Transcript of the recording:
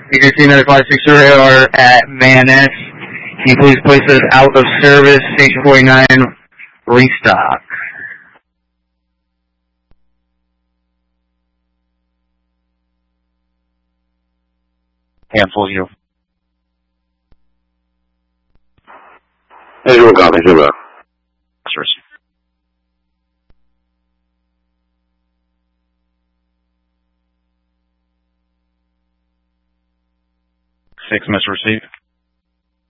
You can see another 560 radar at Van Ness. Can you please place us out of service, Station 49, restock. Handful you. Visual copy, Zero. Service. 6 miss received.